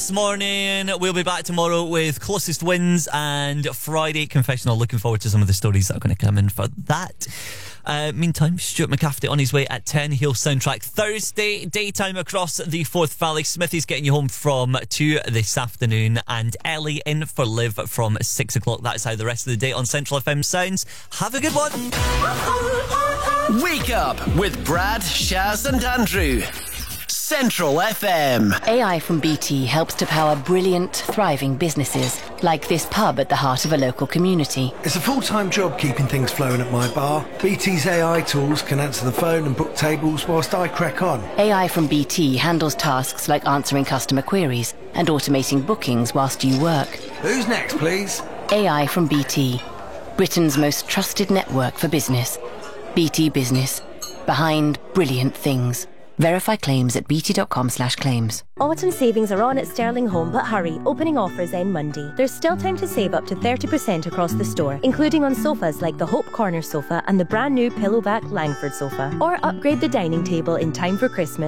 this morning. We'll be back tomorrow with Closest Wins and Friday Confessional. Looking forward to some of the stories that are going to come in for that. Meantime, Stuart McCafferty on his way at 10. He'll soundtrack Thursday, daytime across the Forth Valley. Smithy's getting you home from 2 this afternoon, and Ellie in for Liv from 6 o'clock. That's how the rest of the day on Central FM sounds. Have a good one. Wake up with Brad, Shaz and Andrew. Central FM. AI from BT helps to power brilliant, thriving businesses, like this pub at the heart of a local community. It's a full-time job keeping things flowing at my bar. BT's AI tools can answer the phone and book tables whilst I crack on. AI from BT handles tasks like answering customer queries and automating bookings whilst you work. Who's next, please? AI from BT, Britain's most trusted network for business. BT Business. Behind brilliant things. Verify claims at bt.com/claims. Autumn savings are on at Sterling Home, but hurry, opening offers end Monday. There's still time to save up to 30% across the store, including on sofas like the Hope Corner sofa and the brand new Pillowback Langford sofa. Or upgrade the dining table in time for Christmas.